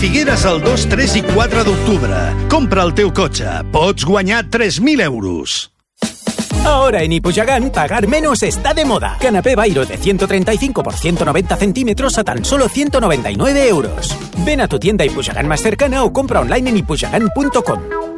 Figueres el 2, 3 i 4 d'octubre. Compra el teu cotxe. Pots guanyar 3.000 euros. Ahora en Ipujagan, pagar menos está de moda. Canapé Bairo de 135 por 190 centímetros a tan solo 199 euros. Ven a tu tienda Ipujagan más cercana o compra online en ipujagan.com.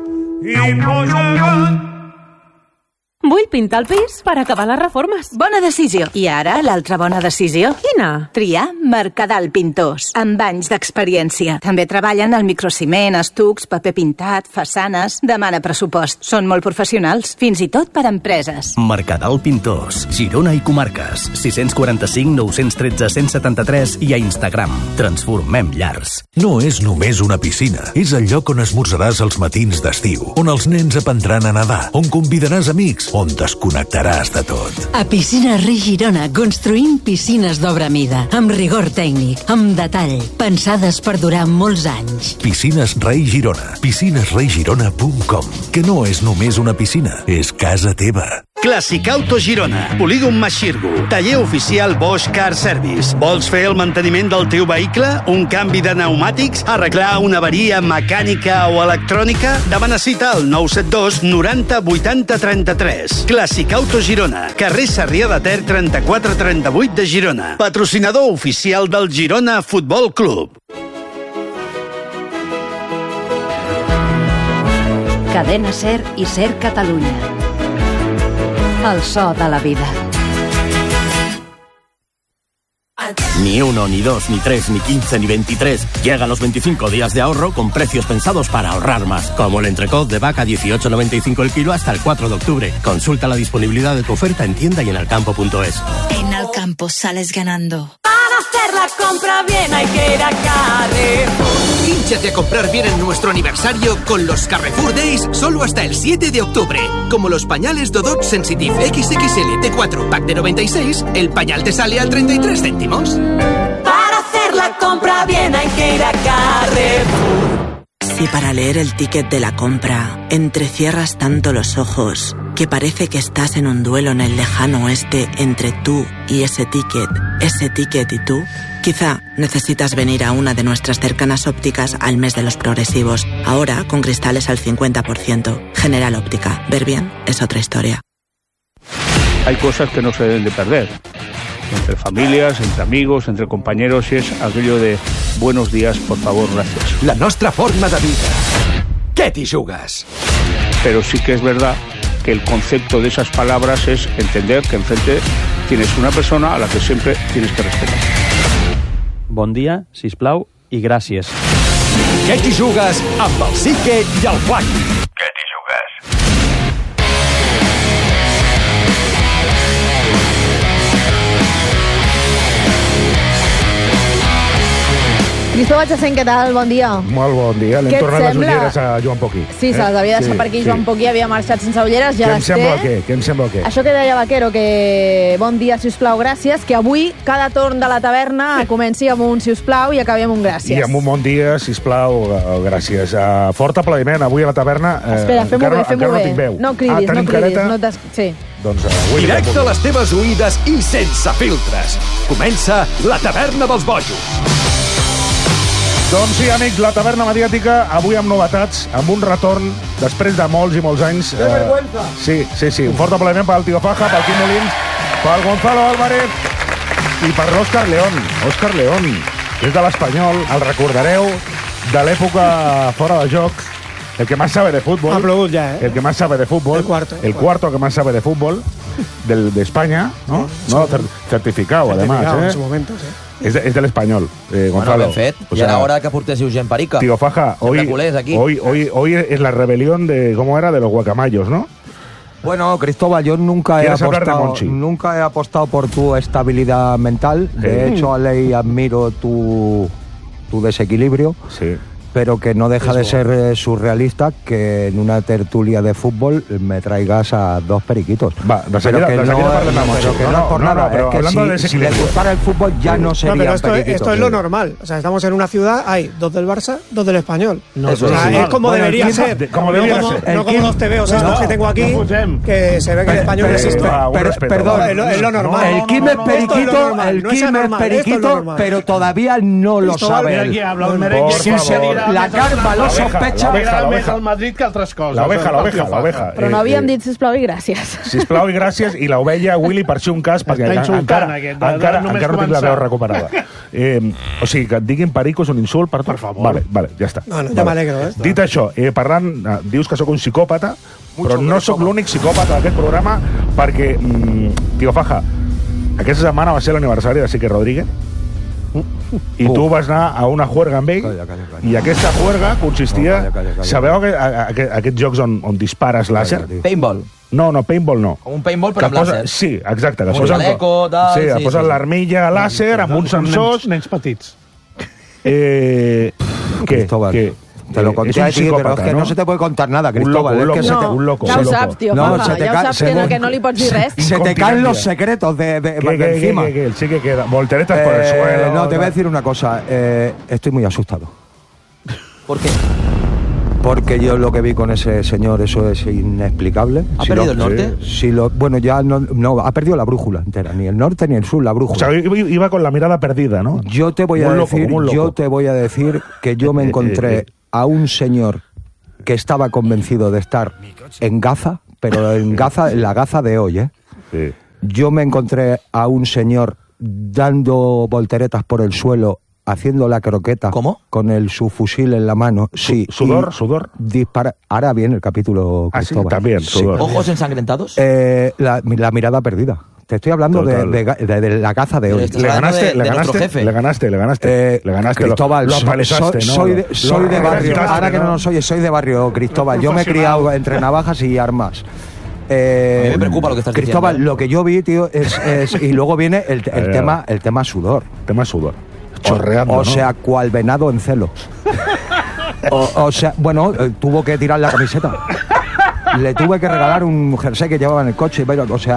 Vull pintar el pis per acabar les reformes. Bona decisió. I ara, l'altra bona decisió? Quina? Triar Mercadal Pintors, amb anys d'experiència. També treballen al microciment, estucs, paper pintat, façanes... Demana pressupost. Són molt professionals, fins i tot per empreses. Mercadal Pintors, Girona i comarques. 645 913 173 i a Instagram. Transformem llars. No és només una piscina. És el lloc on esmorzaràs els matins d'estiu, on els nens aprendran a nedar, on convidaràs amics, on desconnectaràs de tot. A Piscines Rei Girona construïm piscines d'obra mida, amb rigor tècnic, amb detall, pensades per durar molts anys. Piscines Rei Girona. piscinesreigirona.com. Que no és només una piscina, és casa teva. Clàssic Auto Girona, Polígon Maxirgo, taller oficial Bosch Car Service. Vols fer el manteniment del teu vehicle? Un canvi de pneumàtics? Arreglar una avaria mecànica o electrònica? Demana cita al 972 90 80 33. Clàssic Auto Girona, carrer Sarrià de Ter 3438 de Girona. Patrocinador oficial del Girona Futbol Club. Cadena Ser i Ser Catalunya. El so de la vida. Ni 1, ni 2, ni 3, ni 15, ni 23. Llegan los 25 días de ahorro con precios pensados para ahorrar más. Como el entrecot de vaca 18,95 el kilo hasta el 4 de octubre. Consulta la disponibilidad de tu oferta en tienda y en alcampo.es. En Alcampo sales ganando. Para hacer la compra bien hay que ir a Carrefour. Hínchate a comprar bien en nuestro aniversario con los Carrefour Days solo hasta el 7 de octubre. Como los pañales Dodot Sensitive XXL T4 pack de 96, el pañal te sale a 33 céntimos. Para hacer la compra bien hay que ir a Carrefour. Si para leer el ticket de la compra entrecierras tanto los ojos que parece que estás en un duelo en el lejano oeste entre tú y ese ticket y tú, quizá necesitas venir a una de nuestras cercanas ópticas al mes de los progresivos. Ahora con cristales al 50%. General Óptica. Ver bien es otra historia. Hay cosas que no se deben de perder. Entre familias, entre amigos, entre compañeros, y es aquello de buenos días, por favor, gracias. La nostra forma de vida. Què t'hi jugues? Pero sí que es verdad que el concepto de esas palabras es entender que enfrente tienes una persona a la que siempre tienes que respetar. Bon dia, sisplau, i gràcies. Què t'hi jugues amb el Sique i el Flaqui? Què t'hi jugues? Cristóbal Chacén, què tal? Bon dia. Molt bon dia. L'hem tornat les ulleres a Joan Poquí. Sí, se les havia deixat per aquí. Joan Poquí havia marxat sense ulleres, ja les té. Què em sembla què? Això que deia Vaquero, que bon dia, sisplau, gràcies, que avui cada torn de la taverna comenci amb un sisplau i acabi amb un gràcies. I amb un bon dia, sisplau, gràcies. Fort aplaudiment avui a la taverna. Espera, fem-ho bé, fem-ho bé. No tinc veu. No cridis, no cridis. Sí. Doncs, directe a les teves oïdes i sense filtres. Comença la taverna dels bojos. Doncs sí, amics, la taverna mediàtica, avui amb novetats, amb un retorn després de molts i molts anys. ¡Qué vergüenza! Sí. Un fort aplaudiment pel Tío Faja, pel Quim Molins, pel Gonzalo Álvarez i per l'Òscar León. Òscar León, que és de l'Espanyol, el recordareu de l'època fora de joc, el que más sabe de fútbol. Ha plogut ja, El que más sabe de fútbol. El cuarto que más sabe de fútbol de España, ¿no? No, certificado, además. En su momento, sí. És de l'Espanyol, Gonzalo. Bueno, ben fet. O I era hora que portéssiu gent perica. Tío Faja, hoy es la rebelión de, ¿cómo era? De los guacamayos, ¿no? Bueno, Cristóbal, yo nunca he apostado por tu estabilidad mental. De hecho, Ale, admiro tu desequilibrio. Sí. pero que no deja de ser surrealista que en una tertulia de fútbol me traigas a dos periquitos. Va, de seguida no por nada. Es que si les gustara el fútbol ya no serían periquitos. Esto es lo normal. O sea, estamos en una ciudad, hay 2 del Barça, 2 del Español. Es como debería ser. No como los tebeos estos que tengo aquí, que se ve que el Español existe. Perdón, es lo normal. El Kim es periquito, pero todavía no lo sabe. La Carme lo sospecha. Més al Madrid que altres coses. L'oveja. Però no havíem dit sisplau i gràcies. Sisplau i gràcies, i l'ovella, Willy, per ser un cas, perquè encara no tinc la veu recuperada. O sigui, que et diguin perico és un insult per tu? Per favor. Vale, ja està. No, ja m'alegro, Dit això, parlant, dius que sóc un psicòpata, però no sóc l'únic psicòpata d'aquest programa, perquè, Tío Faja, aquesta setmana va ser l'aniversari de Sique Rodríguez, i tu vas anar a una juerga amb ell, i aquesta juerga consistia... Sabeu aquests jocs on dispares làser? Paintball. No, paintball no. Un paintball però amb làser. Sí, exacte. Un xaleco, tal... Sí, posen l'armilla làser amb uns sensors... Nens petits. Cristóbal, te lo conté a ti, pero es que no se te puede contar nada, Cristóbal. Un loco. Ja ho saps, tio, Faja, ja ho saps que no li pots dir res. Se te caen los secretos de encima. Sí que queda. Volteretas por el suelo. No, te voy a decir una cosa. Estoy muy asustado. ¿Por qué? Porque yo lo que vi con ese señor, eso es inexplicable. ¿Ha perdido el norte? Bueno, ya no, ha perdido la brújula entera. Ni el norte ni el sur, la brújula. O sea, iba con la mirada perdida, ¿no? Yo te voy a decir que yo me encontré a un señor que estaba convencido de estar en Gaza, pero en la Gaza de hoy, ¿eh? Sí. Yo me encontré a un señor dando volteretas por el suelo, haciendo la croqueta. ¿Cómo? Con su fusil en la mano. Sí. ¿Sudor? Dispara. Ahora viene el capítulo, Cristóbal. Sí, también, sudor. ¿Ojos ensangrentados? La mirada perdida. Te estoy hablando de la caza de hoy. Le ganaste. Cristóbal, lo apalesaste, ¿no? Soy de barrio. Ahora que no soy de barrio, Cristóbal. Yo me he criado entre navajas y armas. A mí me preocupa lo que estás Cristóbal, diciendo. Lo que yo vi, tío, es y luego viene el tema sudor. Tema sudor. Chorreando, o sea, cual venado en celo. O sea, bueno, tuvo que tirar la camiseta. Le tuve que regalar un jersey que llevaba en el coche. O sea,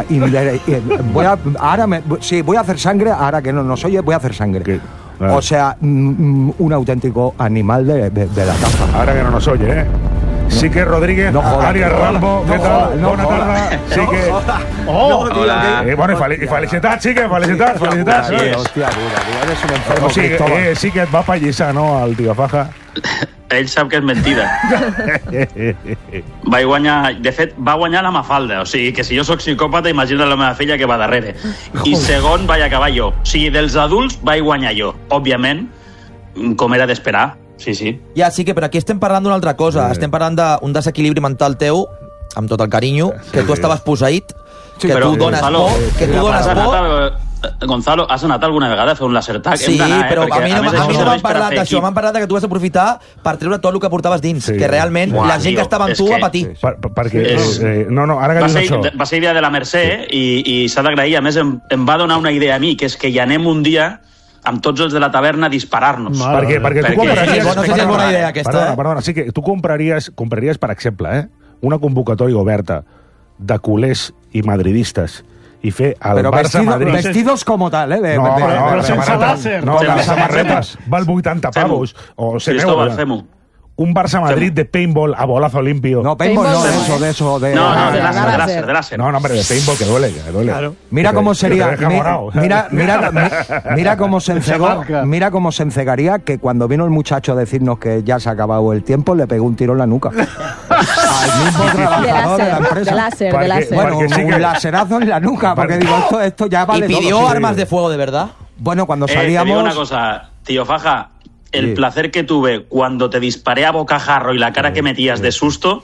voy a hacer sangre. Ahora que no nos oye, voy a hacer sangre. O sea, un auténtico animal de la caza. Ahora que no nos oye, ¿eh? Sique Rodríguez, Arias Rambo, ¿qué tal? Bona tarda. Sique. Hola. Bueno, i felicitats, Sique, felicitats. Hòstia, eres un enfermo, Cristóbal. Sique et va pallissar, no, el Tío Faja? Ell sap que és mentida. Vaig guanyar... De fet, va guanyar la Mafalda. O sigui, que si jo sóc psicòpata, imagina't la meva filla que va darrere. I segon vaig acabar jo. O sigui, dels adults vaig guanyar jo. Òbviament, com era d'esperar. Sí. Ja, sí que, però aquí estem parlant d'una altra cosa. Estem parlant d'un desequilibri mental teu, amb tot el carinyo, que tu estaves posseït, que tu dones por... Gonzalo, has anat alguna vegada a fer un laser tag? Sí, però a mi no m'han parlat d'això. M'han parlat que tu vas aprofitar per treure tot el que portaves dins, que realment la gent que estava amb tu va patir. Perquè... No, ara que dius això... Va ser idea de la Mercè i s'ha d'agrair. A més, em va donar una idea a mi, que és que hi anem un dia amb tots els de la taverna a disparar-nos. Perquè tu compraries... No sé si és bona idea, aquesta. Perdona, sí que tu compraries, per exemple, una convocatòria oberta de culers i madridistes i fer el Barça-Madrid... Vestidos como tal, ¿eh? No, sense láser. No, les samarretes val 80 pavos. O 100 euros. Fem-ho. Un Barça-Madrid de paintball a bolazo limpio. No, paintball no, de eso. De láser. No, hombre, de paintball que duele. Claro. Mira cómo sería. Mira cómo se encegó. Mira cómo se encegaría que cuando vino el muchacho a decirnos que ya se ha acabado el tiempo, le pegó un tiro en la nuca. Al mismo trabajador de la empresa. De láser. Bueno, un laserazo en la nuca, porque digo, esto ya vale todo. ¿Y pidió armas de fuego de verdad? Bueno, cuando salíamos... Te digo una cosa, tío Faja. El placer que tuve cuando te disparé a bocajarro y la cara que metías de susto.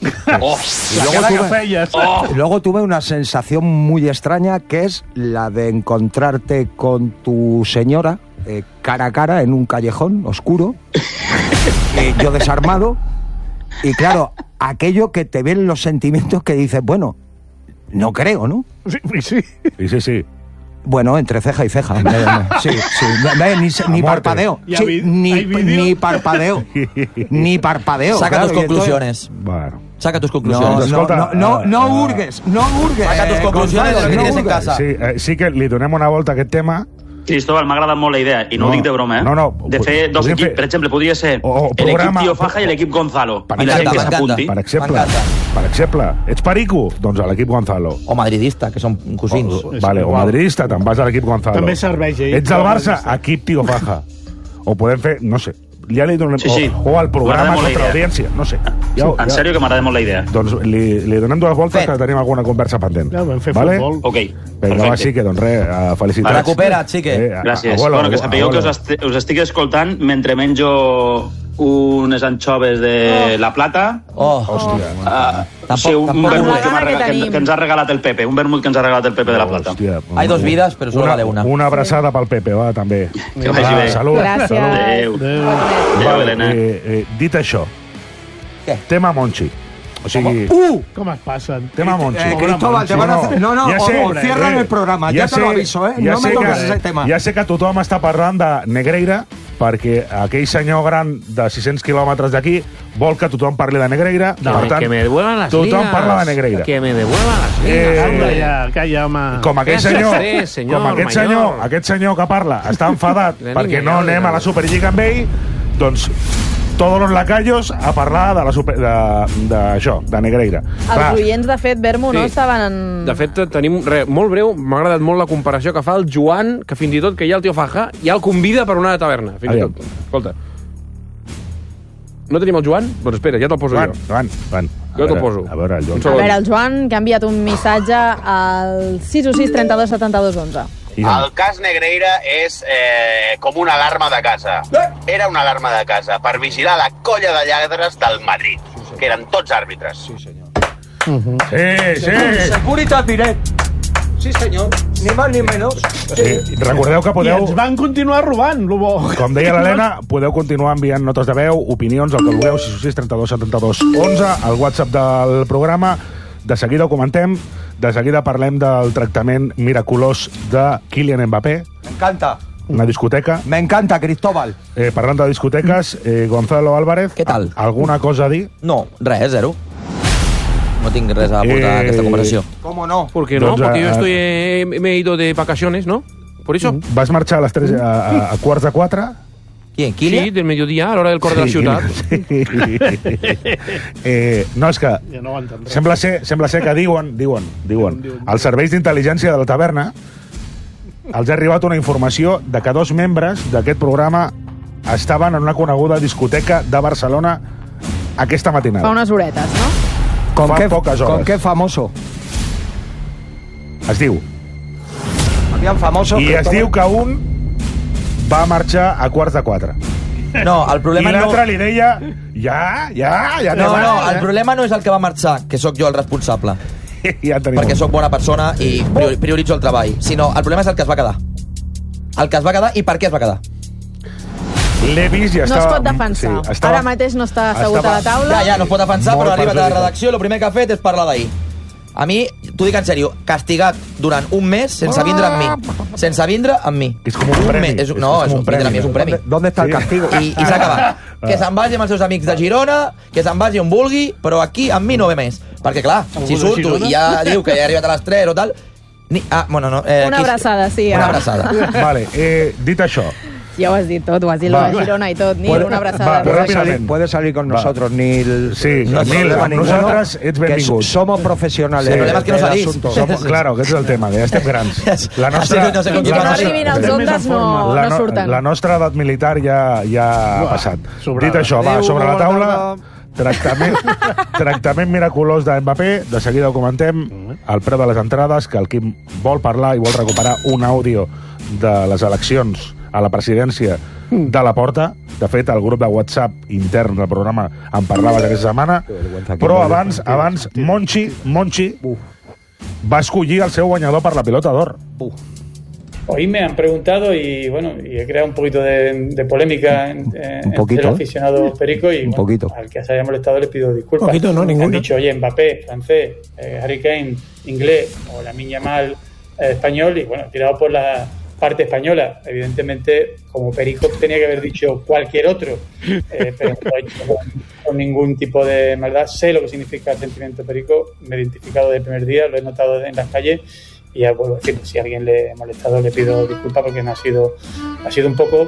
Luego tuve una sensación muy extraña, que es la de encontrarte con tu señora cara a cara en un callejón oscuro, yo desarmado, y claro, aquello que te ven los sentimientos que dices, bueno, no creo, ¿no? Sí. Bueno, entre ceja y ceja. Sí. Ni parpadeo. Sí, ni parpadeo. Ni parpadeo. Saca tus conclusiones. Bueno. Saca tus conclusiones. No hurgues. Saca tus conclusiones de lo que tienes en casa. Sí que li donem una volta a aquest tema. Cristóbal, m'ha agradat molt la idea, i no ho dic de broma, eh? De fer dos equips, per exemple, podria ser l'equip Tío Faja i l'equip Gonzalo. Per exemple, ets perico? Doncs a l'equip Gonzalo. O madridista, que són cosins. Vale, o madridista, te'n vas a l'equip Gonzalo. També serveix ell. Ets del Barça, equip Tío Faja. O podem fer, no sé, ja li donem... Sí. O al programa contra audiència, no sé. En sèrio que m'agrada molt la idea. Doncs li donem dues voltes que tenim alguna conversa pendent. Ja, vam fer futbol. Ok. Vinga, va, sí que, doncs res, felicitats. Recupera't, sí que. Gràcies. Bueno, que sapigueu que us estic escoltant mentre menjo unes anchoves de La Plata. Hòstia. Un vermut que ens ha regalat el Pepe. Un vermut que ens ha regalat el Pepe de La Plata. Hay dos vidas, però solo vale una. Una abraçada pel Pepe, va, també. Que vagi bé. Salut. Gràcies. Adéu, Helena. Dit això, tema Monchi. O sigui... Com es passen? Tema Monchi. Cristóbal, te van a hacer... No, o cierran el programa, ya te lo aviso, ¿eh? No me toques ese tema. Ja sé que tothom està parlant de Negreira, perquè aquell senyor gran de 600 quilòmetres d'aquí vol que tothom parli de Negreira. Per tant, que me devuelvan las tothom ligas. parla de Negreira. Que me devuelvan las ligas. Calla, home. Com aquest senyor que parla està enfadat perquè no anem a la Superliga amb ell, doncs tots los lacayos a parlar d'això, de Negreira. Els oients, de fet, Bermo, no estaven en... De fet, tenim molt breu, m'ha agradat molt la comparació que fa el Joan, que fins i tot que hi ha el Tío Faja, ja el convida per una taverna, fins i tot. Escolta. No tenim el Joan? Doncs espera, ja te'l poso jo. Joan. Jo te'l poso. A veure, el Joan, que ha enviat un missatge al 616 32 72 11. El cas Negreira és com una alarma de casa. Era una alarma de casa per vigilar la colla de lladres del Madrid, que eren tots àrbitres. Sí, senyor. Sí. Securitas Direct. Sí, senyor. Ni más ni menos. Sí. Recordeu que podeu... I ens van continuar robant, lo bo. Com deia l'Helena, podeu continuar enviant notes de veu, opinions, el que vulgueu, 616 32 72 11, al WhatsApp del programa. De seguida ho comentem. De seguida parlem del tractament miraculós de Kylian Mbappé. M'encanta. Una discoteca. Me encanta, Cristóbal. Parlant de discoteques, Gonzalo Álvarez. Què tal? Alguna cosa a dir? No, res, zero. No tinc res a aportar a aquesta conversació. ¿Cómo no? ¿Por qué no? Porque yo me he ido de vacaciones, ¿no? Por eso. Vas marxar a les 3 a quarts de 4? ¿Quién? ¿Kylian? Sí, del mediodía, a la hora del cor de la ciutat. No, és que sembla ser que diuen als serveis d'intel·ligència de la taverna els ha arribat una informació de que 2 membres d'aquest programa estaven en una coneguda discoteca de Barcelona aquesta matinada. Fa unes horetes, no? ¿Con qué famoso? Es diu. Habían famosos... I es diu que un va marxar a quarts de 4. No, el problema I l'altre li deia... Ja No, el problema no és el que va marxar, que sóc jo el responsable. Perquè sóc bona persona i prioritzo el treball. Sinó, el problema és el que es va quedar. El que es va quedar i per què es va quedar. L'he vist i estava... No es pot defensar. Sí, Ara mateix no està assegut a la taula. Ja, no es pot defensar, però arriba a la redacció i el primer que ha fet és parlar d'ahir. A mi, t'ho dic en sèrio, castigat durant un mes sense vindre amb mi. Sense vindre amb mi. És com un premi. No, és un premi, és un premi. ¿Dónde está el castigo? I s'ha acabat. Que se'n vagi amb els seus amics de Girona, que se'n vagi on vulgui, però aquí amb mi no ve més. Perquè, clar, si surto i ja diu que ja he arribat a les 3 o tal... Bueno, no... Una abraçada, sí. Una abraçada. Vale, dit això... Ja ho has dit tot, ho has dit lo de Girona i tot. Nil, una abraçada. Puede salir con nosotros, Nil. Sí, Nil, amb nosaltres ets benvingut. Somos profesionales. El problema és que no salís. Claro, aquest és el tema, que ja estem grans. Que no arribin als ondes no surten. La nostra edat militar ja ha passat. Dit això, va, sobre la taula... Tractament miraculós de Mbappé. De seguida ho comentem. El preu de les entrades, que el Quim vol parlar i vol recuperar un àudio de les eleccions a la presidència de la Porta. De fet, el grup de WhatsApp intern del programa en parlava aquesta setmana. Però abans Monchi va escollir el seu guanyador per la Pilota d'Or. Hoy me han preguntado y bueno, y he creado un poquito de polémica entre el aficionado perico y bueno, al que se haya molestado le pido disculpas. No, han dicho, oye, Mbappé, francés, Harry Kane, inglés, o Lamine Yamal, español y, bueno, tirado por la parte española. Evidentemente, como Perico tenía que haber dicho cualquier otro, pero no lo ha hecho con ningún tipo de maldad. Sé lo que significa el sentimiento Perico, me he identificado desde el primer día, lo he notado en las calles y ya vuelvo a decir, si a alguien le he molestado le pido disculpas porque no ha sido un poco...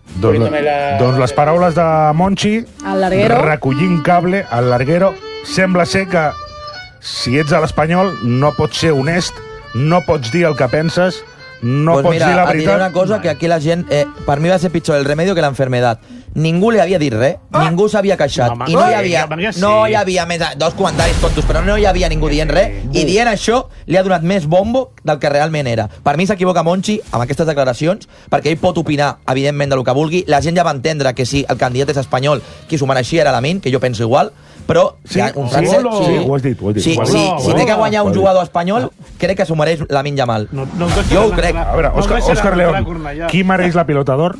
Doncs les paraules de Monchi, al larguero, recollint cable al larguero. Sembla ser que si ets a l'Espanyol no pots ser honest, no pots dir el que penses, no pues pots mira, dir la et diré veritat. una cosa, que aquí la gent, per mi va ser pitjor el remedio que l'enfermedad. Ningú li havia dit res, ningú s'havia queixat, i no hi havia més, dos comentaris tontos, però no hi havia ningú dient res, i dient això li ha donat més bombo del que realment era. Per mi s'equivoca Monchi amb aquestes declaracions, perquè ell pot opinar, evidentment, del que vulgui, la gent ja va entendre que si el candidat és espanyol, qui s'ho mereixia era Lamine, que jo penso igual, però Sí, ho has dit. si té que guanyar un jugador espanyol, crec que s'ho mereix Lamine Yamal. Jo ho crec. A veure, Óscar León, qui mereix la Pilota d'Or?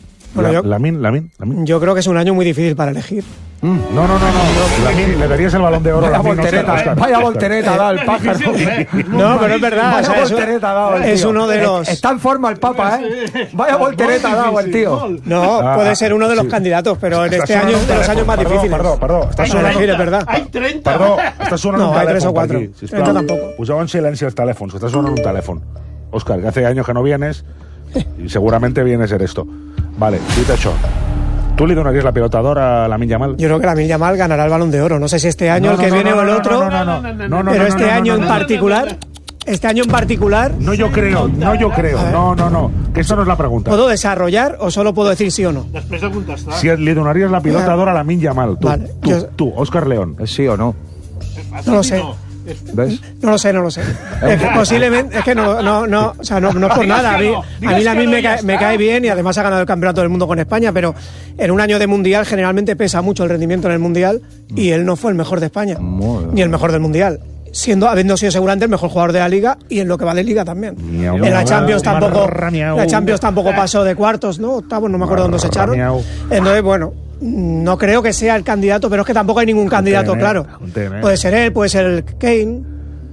Lamine. Yo creo que es un año muy difícil para elegir. No. Lamine, le darías el Balón de Oro a Lamine. Vaya voltereta da el pájaro. No, pero es verdad. Vaya voltereta ha dado el tío. Es uno de los... Está en forma el Papa, ¿eh? Vaya voltereta ha dado el tío. No, puede ser uno de los candidatos, pero en este año es de los años más difíciles. Perdó. Para elegir, es verdad. Hay 30. Perdó, està sonant un telèfon. No, hay 3 o 4. 30 tampoco. Poseu en silenci els telèfons, que està sonant un telèfon. Óscar, que hace años que no vienes y seguramente viene a ser esto. Vale, dit això. ¿Tú le donarías la Pilota d'Or a Lamine Yamal? Yo creo que Lamine Yamal ganará el Balón de Oro. No sé si este año, el que viene o el otro. Pero este año en particular... Este año en particular... No, yo creo. No. Que eso no es la pregunta. ¿Puedo desarrollar o solo puedo decir sí o no? Després de contestar. Si le donarías la Pilota d'Or a Lamine Yamal, tú, Óscar León. ¿Sí o no? No lo sé. ¿Ves? No lo sé. Es que posiblemente, es que no es por nada. A mí Lamine me cae bien y además ha ganado el campeonato del mundo con España, pero en un año de mundial generalmente pesa mucho el rendimiento en el mundial y él no fue el mejor de España, ni el mejor del mundial. Habiendo sido seguramente el mejor jugador de la Liga y en lo que va de Liga también. En la Champions tampoco pasó de cuartos, ¿no? Octavos, no me acuerdo dónde se echaron. Entonces, bueno, no creo que sea el candidato, pero es que tampoco hay ningún candidato, claro. Puede ser él, puede ser el Kane.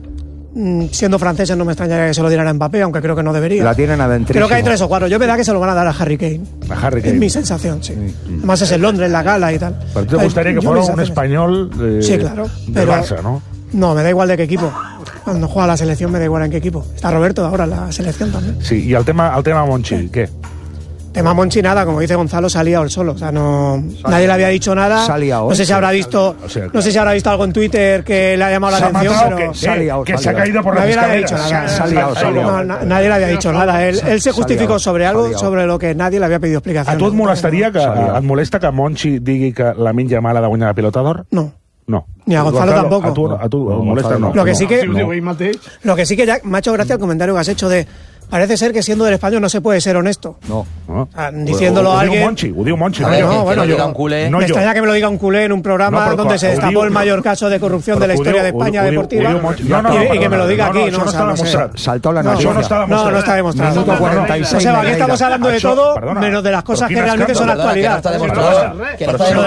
Siendo franceses no me extrañaría que se lo dieran a Mbappé, aunque creo que no debería. La tienen adentrísimo. Creo que hay 3 o 4. Yo me da que se lo van a dar a Harry Kane. Es mi sensación, sí. Además es en Londres, la gala y tal. Pero te gustaría que fuera un español sí, claro, de Barça, ¿no? No, me da igual de qué equipo. Cuando juega la selección me da igual en qué equipo. Está Roberto ahora en la selección también. Sí, y el tema Monchi, ¿qué? Tema Monchi nada, como dice Gonzalo, salía él solo. O sea, nadie le había dicho nada. No sé si habrá visto algo en Twitter que le ha llamado la atención, pero que se ha caído por nadie las le había dicho nada. Nadie le había dicho nada. Él se justificó sobre algo sobre lo que nadie le había pedido explicación. A tu et molesta que Monchi digui que Lamine Yamal ha de guanyar la Pilota d'Or? No. No. Ni a Gonzalo tampoco. A tu molesta, no. Lo que sí que ya me ha hecho gracia el comentario que has hecho de... Parece ser que siendo del Español no se puede ser honesto. No. O sea, diciéndolo a alguien... Ho diu Monchi. Me extraña que me lo diga un culé en un programa donde se destapó el mayor caso de corrupción de la historia de España deportiva y que me lo diga aquí. No está demostrado. Saltó la noticia. No está demostrado. O sea, aquí estamos hablando de todo menos de las cosas que realmente son actualidad. Lo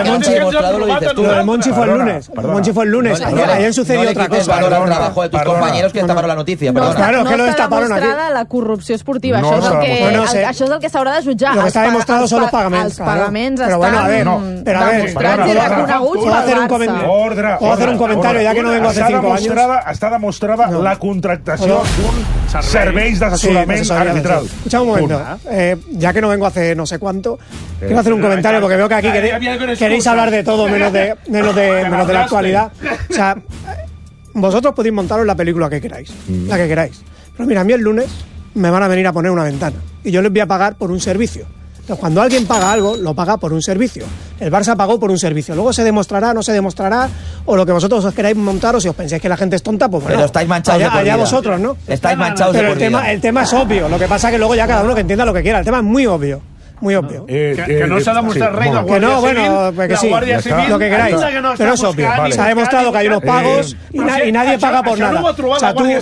de Monchi fue el lunes. Ayer sucedió otra cosa. No el trabajo de tus compañeros que destaparon la noticia. Claro, que lo destaparon aquí. La corrupció esportiva, això és el que s'haurà de jutjar. Lo que está demostrado son los pagaments. Els pagaments estan demostrats i reconeguts pel Barça. Puedo hacer un comentario, ya que no vengo hace 5 años. Està demostrada la contractació d'un serveis d'assessorament arbitral. Escucha un momento, ya que no vengo hace no sé cuánto, quiero hacer un comentario porque veo que aquí queréis hablar de todo menos de la actualidad. O sea, vosotros podéis montaros la película que queráis, la que queráis. Pero mira, a mí el lunes me van a venir a poner una ventana y yo les voy a pagar por un servicio. Entonces, cuando alguien paga algo, lo paga por un servicio. El Barça pagó por un servicio. Luego se demostrará, no se demostrará, o lo que vosotros os queráis montar, o si os pensáis que la gente es tonta, pues bueno. Pero estáis manchados de por vida. Allá vosotros, ¿no? Estáis manchados de por vida. El tema es obvio. Lo que pasa es que luego ya cada uno que entienda lo que quiera. El tema es muy obvio. Muy obvio. Que no se ha demostrado rey, la Guardia Civil, que sí, lo que queráis. Pero es obvio. Se ha demostrado que hay unos pagos y nadie paga por nada. O sea, tú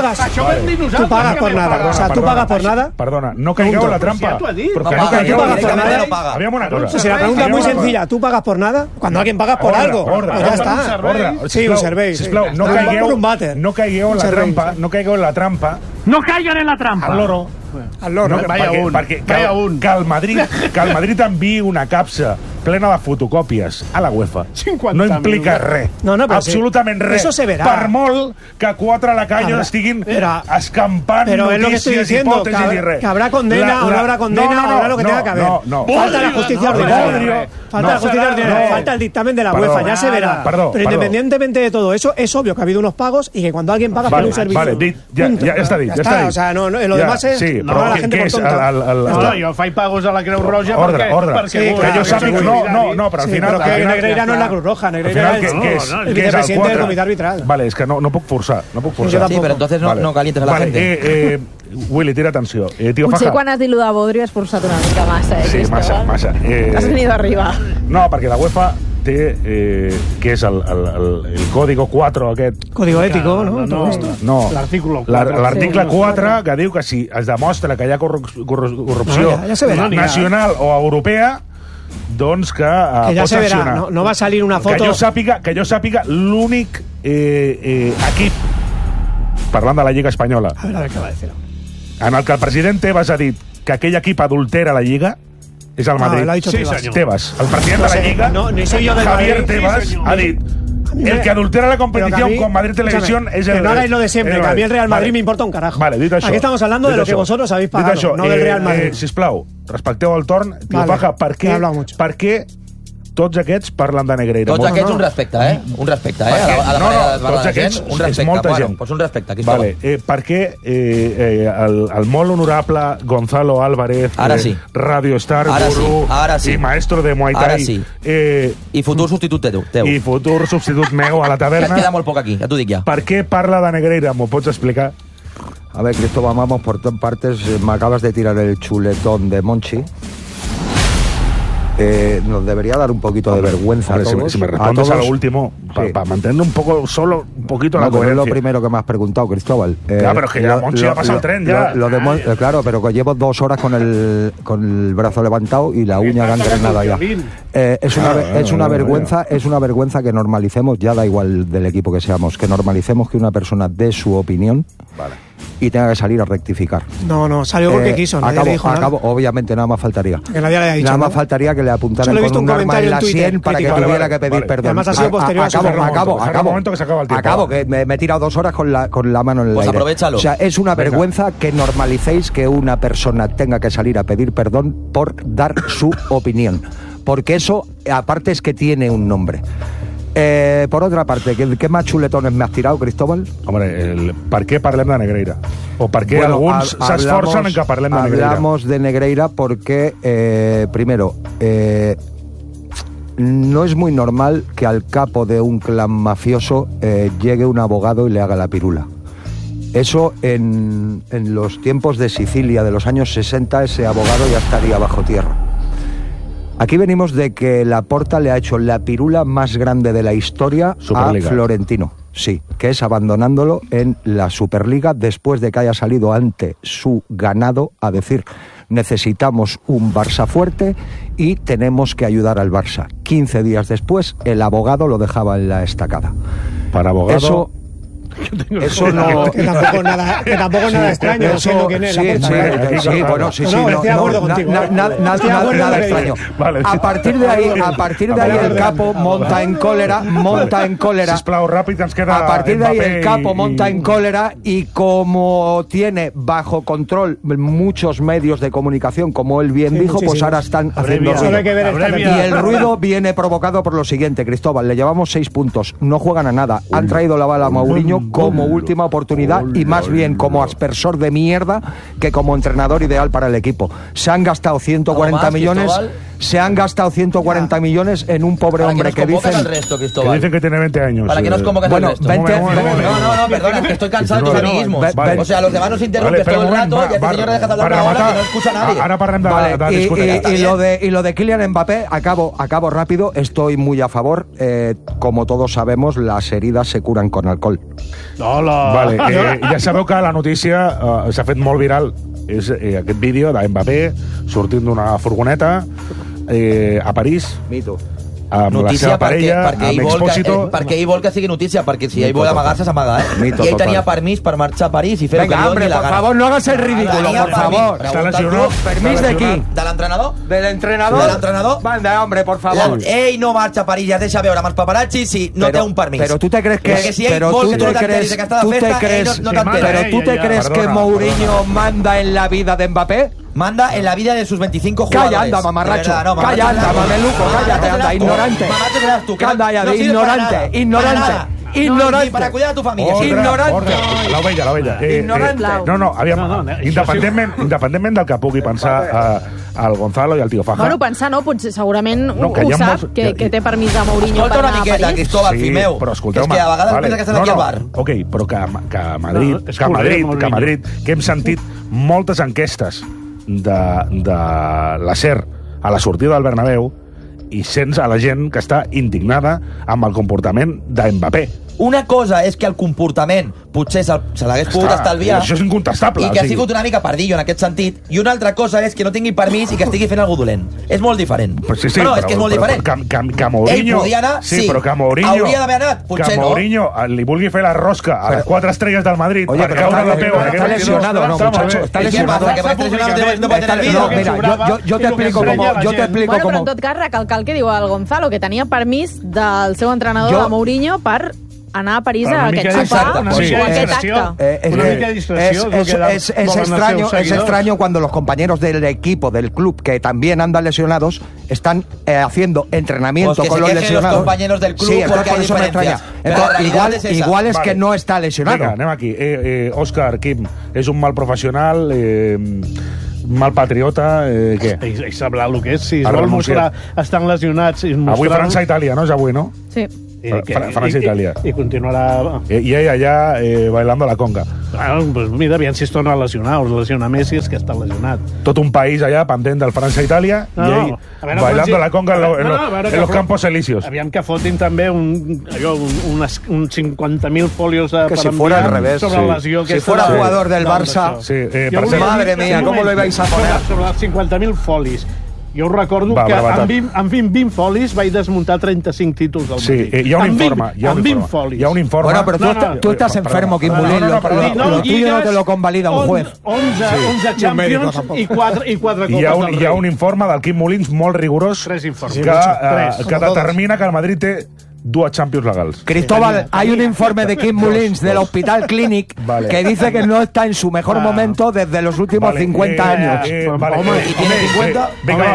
pagas por nada. O sea, tú pagas por nada. Perdona, no caigueu en la trampa. Porque no caigueu por nada. Aviam una cosa. Si la pregunta es muy sencilla, ¿tú pagas por nada? Cuando alguien paga por algo, pues ya está. Sí, un servei. Sisplau, no caigueu en la trampa No caigan en la trampa. Al loro. No, perquè que el Madrid enviï una capsa plena de fotocòpies a la UEFA no implica res. Absolutament res. Eso se verá. Per molt que quatre lacayos estiguin escampant notícies, hipòtesis i res. Que habrá condena o no habrá condena, habrá lo que tenga que haber. Falta la justicia ordinaria. Falta el dictamen de la UEFA, ya se verá. Pero independientemente de todo eso, es obvio que ha habido unos pagos y que cuando alguien paga por un servicio... Vale, ja està dit. O sea, lo demás es... No, la gente por tonta. No, jo faig pagos a la Creu Roja perquè... Que jo sàpiga... No, però al final... Però que Negreira no és la Cruz Roja, Negreira és el vicepresidente del comitè arbitral. Vale, és que no puc forçar. Sí, però entonces no calientes a la gente. Willy, tira atenció. Potser quan has dit lo de Bodri has forçat una mica massa, Sí, massa. Has venido arriba. No, perquè la UEFA té, que és el código 4 aquest... Código ético, no? No. L'article 4 que diu que si es demostra que hi ha corrupció nacional o europea, doncs que ja se verà, no va a salir una foto... Que jo sàpiga l'únic equip, parlant de la Lliga Espanyola, a ver què va dir. en el que el president Tebas ha dit que aquell equip adultera la Lliga és el Madrid. Sí, Tebas, el president de la Lliga, Javier Tebas, ha dit el que adultera la competición con Madrid Televisión es el... Que no hagáis lo de siempre, que a mí el Real Madrid me importa un carajo. Vale, dit això. Aquí estamos hablando de lo que vosotros habéis pagado, no del Real Madrid. Sisplau, respecteu el torn. Faja, per què tots aquests parlen de Negreira? Tots aquests un respecte, Un respecte, tots aquests és molta gent. Pues un respecte, aquí vale. Per què el molt honorable Gonzalo Álvarez, Radio Star, gurú i maestro de Muay Thai, i futur substitut teu, i futur substitut meu a la taverna, que queda molt poc aquí, ja t'ho dic ja. Per què parla de Negreira? M'ho pots explicar? A ver, Cristóbal, vamos por partes. Me acabas de tirar el chuletón de Monchi. Nos debería dar un poquito de vergüenza a todos. Si me respondes a lo último, para mantener un poquito la coherencia. Es lo primero que me has preguntado, Cristóbal. Claro, pero es que ya Monchi ha pasado el tren, ya. Claro, pero que llevo 2 horas con el brazo levantado y la uña gangrenada ya. Es una vergüenza que normalicemos, ya da igual del equipo que seamos, que normalicemos que una persona dé su opinión. Vale. Y tenga que salir a rectificar. No, salió porque quiso. Nadie le dijo nada. Obviamente, nada más faltaría. Que nadie le haya dicho nada más faltaría que le apuntaran con un arma en la sien para que tuviera que pedir perdón. Además ha sido posterior. Acabo, que me he tirado 2 horas con la mano en el aire. Pues aprovechalo. O sea, es una vergüenza que normalicéis que una persona tenga que salir a pedir perdón por dar su opinión. Porque eso, aparte, es que tiene un nombre. Por otra parte, ¿qué más chuletones me has tirado, Cristóbal? Hombre, ¿per què parlem de Negreira? O per què alguns s'esforcen en que parlem de Negreira? Hablamos de Negreira porque, primero, no es muy normal que al capo de un clan mafioso llegue un abogado y le haga la pirula. Eso en los tiempos de Sicilia de los años 60, ese abogado ya estaría bajo tierra. Aquí venimos de que Laporta le ha hecho la pirula más grande de la historia Superliga. A Florentino. Sí, que es abandonándolo en la Superliga después de que haya salido ante su ganado a decir: necesitamos un Barça fuerte y tenemos que ayudar al Barça. 15 días después, el abogado lo dejaba en la estacada. Para abogado... Eso no... Que tampoco es nada extraño, siendo quién es Laporta. Estoy de acuerdo contigo. Nada extraño. A partir de ahí el capo monta en cólera. Sisplau, ràpid, ens queda... A partir de ahí el capo monta en cólera y como tiene bajo control muchos medios de comunicación, como él bien dijo, pues ahora están haciendo ruido. Y el ruido viene provocado por lo siguiente, Cristóbal, le llevamos 6 puntos, no juegan a nada, han traído la bala a Mourinho como última oportunidad y más bien como aspersor de mierda que como entrenador ideal para el equipo. Se han gastado 140 millones... Se han gastado 140 millones en un pobre hombre que dicen... Que dicen que tiene 20 años. ¿Para qué nos convocan el resto? No, perdona, es que estoy cansado de tus amiguismos. O sea, los demás nos interrumpes todo el rato y este señor deja de hablar una hora que no escucha a nadie. Ahora parlem de discutir. Y lo de Kylian Mbappé, acabo rápido, estoy muy a favor. Como todos sabemos, las heridas se curan con alcohol. Vale, ja sabeu que la notícia s'ha fet molt viral. És aquest vídeo d'Mbappé sortint d'una furgoneta a París. Mito. amb la seva parella, amb Expósito... Perquè ell vol que sigui notícia, perquè si ell vol amagar-se, s'amaga, I ell tenia permís per marxar a París i fer el que li doni la gana. por favor, no hagas el ridículo, por favor. Està lesionat. ¿Permís de qui? De l'entrenador? ¿Del entrenador? De l'entrenador? Manda, hombre, por favor. Ell no marxa a París i es deixa veure amb els paparazzi si no té un permís. Pero tú te crees que... Perquè si ell vol que tu t'enteris que està de festa, no t'enteres. Pero tú te crees que Mourinho manda en la vida de Mbappé? Manda en la vida de sus 25 jugadores. Calla, anda, mamarracho. Calla, anda, mameluco. Cállate, anda, ignorante. Calla, ya, ignorante. Ignorante. Para cuidar a tu familia. Ignorante. L'ovella. Ignorante. No, aviam, independentment del que pugui pensar el Gonzalo i el Tío Faja. Bueno, pensar no, potser segurament ho hi ha sap, que té permís de Mourinho per anar a París. Cristóbal, Fimeu. Però escolteu-me. És que a vegades pensa que estàs aquí al bar. Ok, però que a Madrid, que hem sentit moltes enquestes de la SER a la sortida del Bernabéu i sents a la gent que està indignada amb el comportament de Mbappé. Una cosa és que el comportament potser se l'hagués pogut estalviar. Això és incontestable. I que ha sigut una mica pardillo en aquest sentit. I una altra cosa és que no tingui permís i que estigui fent algú dolent. És molt diferent. Sí, no, és que és molt diferent. Que Mourinho... Ell podia anar, sí. Però que Mourinho... Hauria d'haver anat, potser no. Que Mourinho li vulgui fer la rosca a les 4 estrelles del Madrid per caure la peu. Está lesionado, no, muchacho. Está lesionado. Mira, yo te explico cómo... Bueno, però en tot cas, recalcar el que diu el Gonzalo, que tenia permís del seu entrenador, de Mourinho, per anar a París a aquest sopar o aquest acte. Es extraño cuando los compañeros del equipo, del club, que también andan lesionados, están haciendo entrenamiento con los lesionados. Los compañeros del club, sí, porque por hay eso me extraña. Igual es que no está lesionado. Vinga, anem aquí. Òscar, Quim, és un mal professional... mal patriota, què? Ell sabrà el que és, si es vol mostrar, estan lesionats... Avui França-Itàlia, no? És avui, no? Sí. França-Itàlia. I continuarà... I ell allà bailando la conga. Pues mira, aviam si es torna a lesionar, o es lesiona Messi, és que està lesionat. Tot un país allà pendent del França-Itàlia i ell bailando la conga en los campos elíseos. Aviam que fotin també uns 50.000 folios que si fuera al revés, sobre la lesió. Si fuera jugador del Barça, madre mía, ¿cómo lo ibais a poner? Sobre els 50.000 folis. Jo recordo que amb 20 folis vaig desmuntar 35 títols del Madrid. Sí, hi ha un informe. Hi ha un informe. Bueno, pero tú estás enfermo, Quim Molín. Lo tuyo no te lo convalida un juez. 11 Champions i 4 Copes del Rei. Hi ha un informe del Quim Molins molt rigorós que determina que el Madrid té 2 Champions legals. Cristóbal, hay un informe de Quim Molins del Hospital Clinic que dice que no está en su mejor momento desde los últimos 50 años. ¿Y tiene 50? Vinga,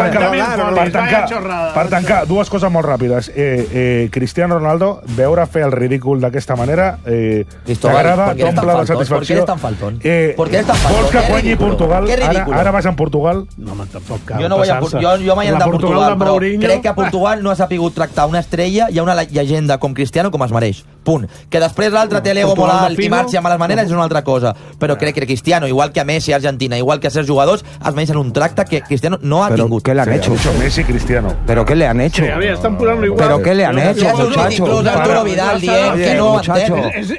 per tancar, dues coses molt ràpides. Cristiano Ronaldo, veure fer el ridícul d'aquesta manera, t'agrada, t'omple de satisfacció. ¿Por qué eres tan faltón? Vols que guanyi Portugal? Ara vas a Portugal? No, tampoc cal. Jo mai he anat a Portugal, però crec que a Portugal no ha sapigut tractar una estrella hi ha una llegenda com Cristiano com es mereix. Punt. Que després l'altre té l'ego molt alt i marxi a males maneres és una altra cosa. Però crec que Cristiano, igual que a Messi, a Argentina, igual que a certs jugadors, es mereixen un tracte que Cristiano no ha tingut. ¿Qué le han hecho? Messi, Cristiano. ¿Pero qué le han hecho? ¿Pero qué le han hecho, muchacho? Incluso Arturo Vidal dient que no muchacho.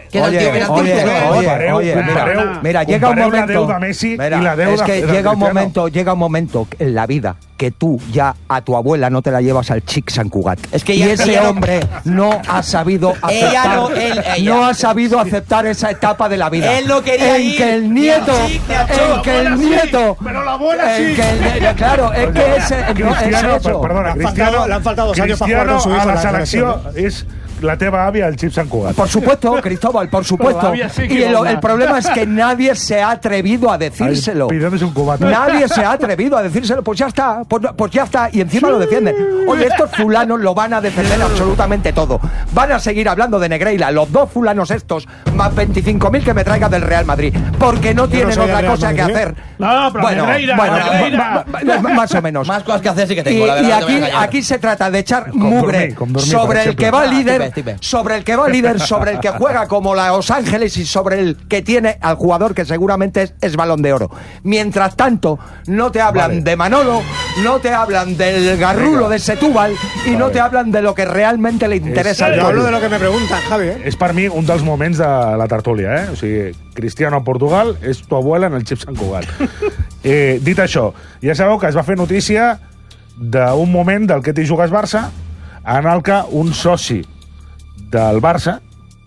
Oye, mira, llega un momento. Es que llega un momento en la vida que tú ya a tu abuela no te la llevas al Chic Sant Cugat. Es que y ese hombre no ha sabido aceptar esa etapa de la vida. Él no quería ir. Que el nieto, pero la abuela sí. Claro, es que eso. Perdona, Cristiano, le han faltado 2 años para jugar con su hijo. A la selecció és la teva àvia, el Xip Sant Cugat. Por supuesto, Cristóbal, por supuesto. Y el problema es que nadie se ha atrevido a decírselo. Nadie se ha atrevido a decírselo. Pues ya está, pues ya está. Y encima lo defienden. Oye, estos fulanos lo van a defender absolutamente todo. Van a seguir hablando de Negreira, los 2 fulanos estos, más 25.000 que me traiga del Real Madrid. Porque no tienen otra cosa que hacer. No, pero Negreira. Más o menos. Más cosas que hacer sí que tengo, y aquí se trata de echar mugre sobre el que va líder, sobre el que juega como Los Ángeles y sobre el que tiene al jugador que seguramente es Balón de Oro. Mientras tanto, no te hablan de Manolo, no te hablan del garrulo de Setúbal y no te hablan de lo que realmente le interesa al pueblo. Yo hablo de lo que me preguntan, Javi. És per mi un dels moments de la tertúlia, O sigui, Cristiano a Portugal és tu abuela en el Xip Sant Cugat. Dit això, ja sabeu que es va fer notícia d'un moment del que t'hi jugues Barça en el que un soci del Barça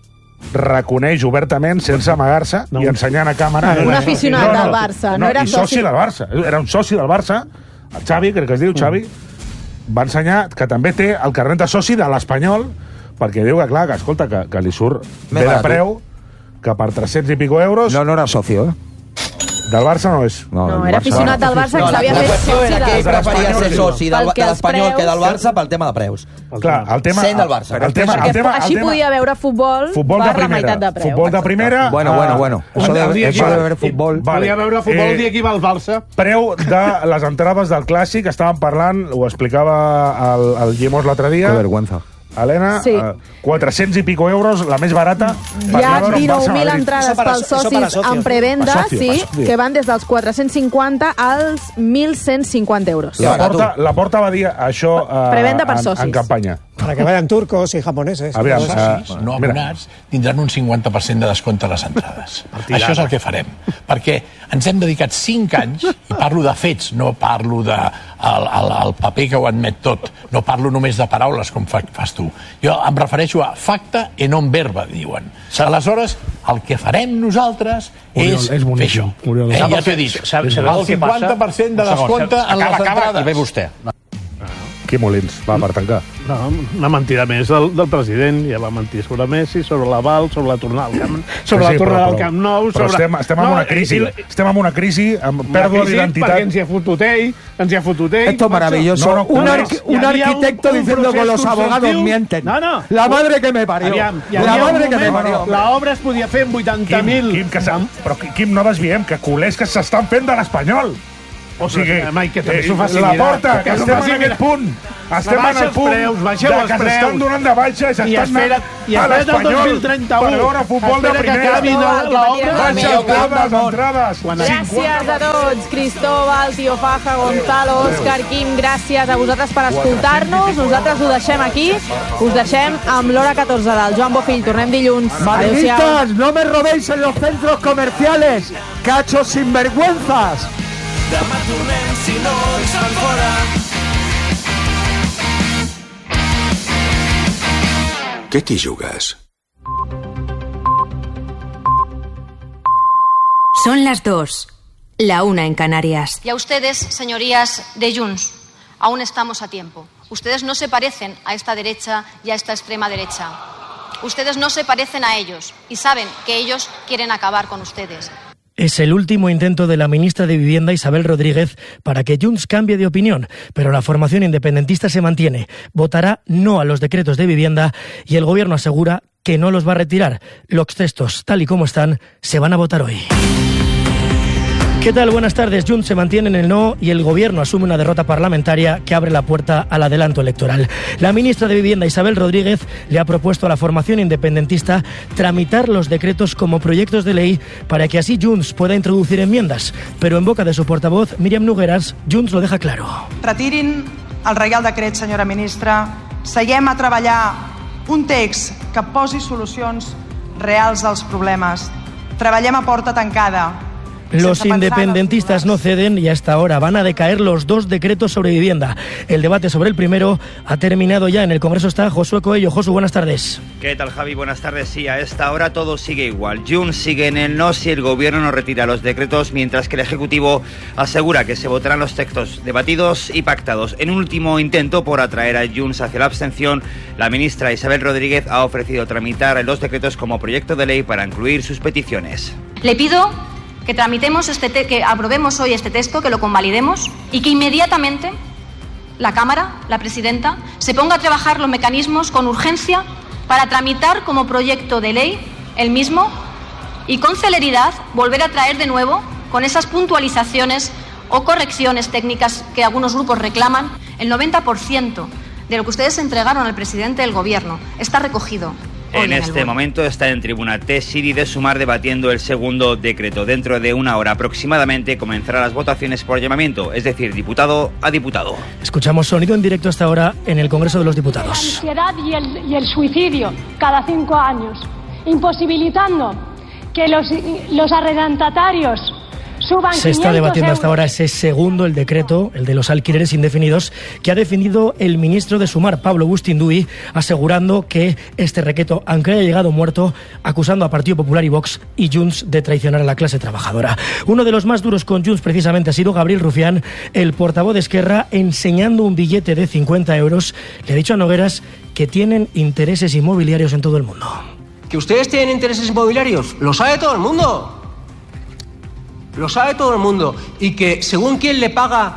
reconeix obertament, sense amagar-se, i ensenyant a càmera... Un aficionat del Barça, no era soci del Barça. Era un soci del Barça, el Xavi, crec que es diu Xavi, va ensenyar que també té el carnet de soci de l'Espanyol, perquè diu que, clar, que escolta, que li surt bé de preu, que per 300 i pico euros... No era socio, Del Barça no és. No, era aficionat del Barça que s'havia fet soci era que ell preferia ser soci de l'Espanyol que del Barça pel tema de preus. Clar, el tema... Sent del Barça. Així podia veure futbol per la meitat de preu. Futbol de primera... Bueno. Eso de ver fútbol... Podia veure futbol el dia que iba al Barça. Preu de les entrades del Clàssic, estàvem parlant, ho explicava el Llimós l'altre dia. Que vergüenza. Helena, 400 i pico euros, la més barata. Hi ha 19.000 entrades pels socis en prevenda, que van des dels 450 als 1.150 euros. La Porta va dir això en campanya. Para que vayan turcos i japoneses. No abonats tindran un 50% de descompte a les entrades. Això és el que farem. Perquè ens hem dedicat 5 anys, i parlo de fets, no parlo del paper que ho admet tot, no parlo només de paraules com fas tu. Jo em refereixo a facta e non verba, diuen. Aleshores, el que farem nosaltres és fer això. Ja t'ho he dit, el 50% de descompte en les entrades. I ve vostè. Quim Molins, va, per tancar. No, una mentida més del president. Ja va mentir sobre Messi, sobre l'aval, sobre la tornada al Camp Nou... Però estem en una crisi. Estem en una crisi amb pèrdua d'identitat. Perquè ens hi ha fotut ell. Esto es maravilloso. Un arquitecto diciendo que los abogados mienten. La madre que me parió. La madre que me parió. L'obra es podia fer amb 80.000... Però, Quim, no desviem que culers que s'estan fent de l'Espanyol. O sigui, la Porta, que estem en aquest punt. Estem en el punt que s'estan donant de baixa i s'estan anant a l'Espanyol per veure futbol de primera. Gràcies a tots, Cristóbal, Tío Faja, Gonzalo, Òscar, Quim, gràcies a vosaltres per escoltar-nos. Nosaltres ho deixem aquí, us deixem amb l'hora 14 del Joan Bofill. Tornem dilluns. Madridistas, no me robéis en los centros comerciales, cachos sinvergüenzas. Demà tornem si no ens fan fora. Què t'hi jugues? Son las 2, la 1 en Canarias. Y a ustedes, señorías de Junts, aún estamos a tiempo. Ustedes no se parecen a esta derecha y a esta extrema derecha. Ustedes no se parecen a ellos y saben que ellos quieren acabar con ustedes. Es el último intento de la ministra de Vivienda, Isabel Rodríguez, para que Junts cambie de opinión, pero la formación independentista se mantiene. Votará no a los decretos de vivienda y el gobierno asegura que no los va a retirar. Los textos, tal y como están, se van a votar hoy. ¿Qué tal? Buenas tardes. Junts se mantiene en el no y el gobierno asume una derrota parlamentaria que abre la puerta al adelanto electoral. La ministra de Vivienda, Isabel Rodríguez, le ha propuesto a la formación independentista tramitar los decretos como proyectos de ley para que así Junts pueda introducir enmiendas. Pero en boca de su portavoz, Míriam Nogueras, Junts lo deja claro. Retirin el Reial Decret, senyora ministra. Seguem a treballar un text que posi solucions reals als problemes. Treballem a porta tancada. Los independentistas no ceden y hasta ahora van a decaer los 2 decretos sobre vivienda. El debate sobre el primero ha terminado ya. En el Congreso está Josué Coello. Josu, buenas tardes. ¿Qué tal, Javi? Buenas tardes. Sí, a esta hora todo sigue igual. Junts sigue en el no si el gobierno no retira los decretos, mientras que el Ejecutivo asegura que se votarán los textos debatidos y pactados. En un último intento por atraer a Junts hacia la abstención, la ministra Isabel Rodríguez ha ofrecido tramitar los decretos como proyecto de ley para incluir sus peticiones. Le pido que tramitemos que aprobemos hoy este texto, que lo convalidemos y que inmediatamente la Cámara, la Presidenta, se ponga a trabajar los mecanismos con urgencia para tramitar como proyecto de ley el mismo y con celeridad volver a traer de nuevo con esas puntualizaciones o correcciones técnicas que algunos grupos reclaman. El 90% de lo que ustedes entregaron al presidente del Gobierno está recogido. En este momento está en tribuna Tessiri de Sumar debatiendo el segundo decreto. Dentro de una hora aproximadamente comenzarán las votaciones por llamamiento, es decir, diputado a diputado. Escuchamos sonido en directo hasta ahora en el Congreso de los Diputados. La ansiedad y el suicidio cada 5 años, imposibilitando que los arrendatarios suban Se está 500 debatiendo euros. hasta ahora ese segundo, el decreto, el de los alquileres indefinidos, que ha definido el ministro de Sumar, Pablo Bustinduy, asegurando que este requeto, aunque haya llegado muerto, acusando a Partido Popular y Vox y Junts de traicionar a la clase trabajadora. Uno de los más duros con Junts precisamente ha sido Gabriel Rufián, el portavoz de Esquerra, enseñando un billete de 50 euros. Le ha dicho a Nogueras que tienen intereses inmobiliarios en todo el mundo. ¿Que ustedes tienen intereses inmobiliarios? Lo sabe todo el mundo. Lo sabe todo el mundo. Y que según quién le paga,